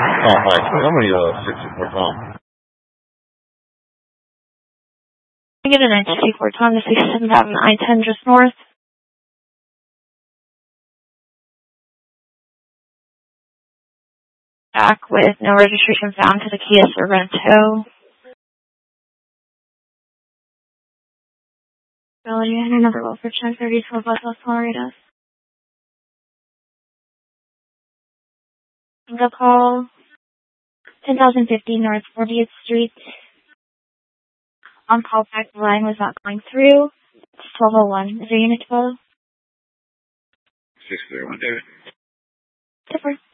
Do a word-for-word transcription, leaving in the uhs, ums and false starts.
Oh, hi. How many uh, sixty-four Tom? I get a nine sixty-four Tom to sixty-seven Avenue, I ten just north. Back with no registration found to the Kia Sorrento. Ability and another welfare check, thirty twelve Los Floridas. Single call, ten thousand fifteen North fortieth Street. On call back, the line was not going through. It's twelve oh one. Is there unit twelve? six three one, David. Different.